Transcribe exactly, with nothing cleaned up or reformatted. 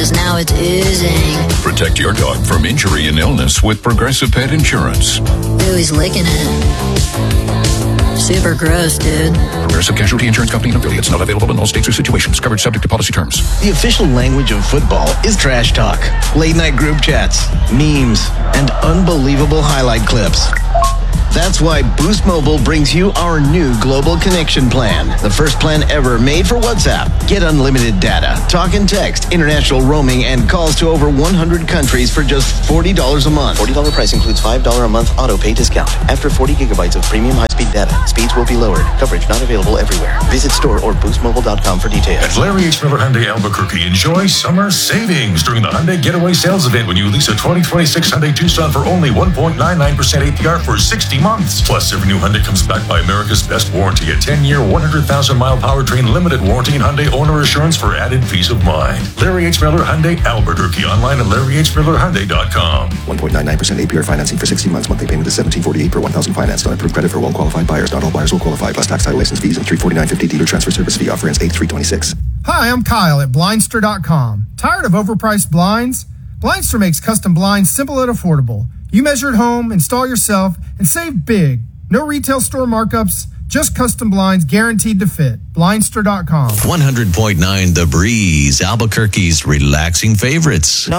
Now it's oozing. Protect your dog from injury and illness with Progressive Pet Insurance. Ooh, he's licking it. Super gross, dude. Progressive Casualty Insurance Company and affiliates. Not available in all states or situations. Coverage subject to policy terms. The official language of football is trash talk, late night group chats, memes, and unbelievable highlight clips. That's why Boost Mobile brings you our new Global Connection Plan, the first plan ever made for WhatsApp. Get unlimited data, talk and text, international roaming, and calls to over one hundred countries for just forty dollars a month. forty dollars price includes five dollars a month auto pay discount. After forty gigabytes of premium high-speed data, speeds will be lowered. Coverage not available everywhere. Visit store or boost mobile dot com for details. At Larry H. Miller Hyundai Albuquerque, enjoy summer savings during the Hyundai Getaway Sales Event when you lease a twenty twenty-six Hyundai Tucson for only one point nine nine percent A P R for sixty months. Plus, every new Hyundai comes back by America's best warranty, a ten-year, one hundred thousand mile powertrain limited warranty and Hyundai owner assurance for added peace of mind. Larry H. Miller Hyundai Albuquerque, online at larry h miller hyundai dot com. one point nine nine percent A P R financing for sixty months. Monthly payment is seventeen forty-eight per one thousand financed on approved credit for well-qualified buyers. Not all buyers will qualify, plus tax, title, license fees, and three forty-nine fifty dealer transfer service fee. Offer ends eight three twenty-six. Hi, I'm Kyle at blindster dot com. Tired of overpriced blinds? Blindster makes custom blinds simple and affordable. You measure at home, install yourself, and save big. No retail store markups, just custom blinds guaranteed to fit. blindster dot com. one hundred point nine The Breeze, Albuquerque's relaxing favorites. No.